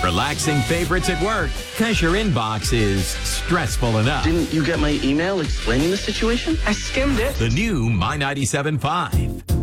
Relaxing favorites at work because your inbox is stressful enough. Didn't you get my email explaining the situation? I skimmed it. The new My 97.5.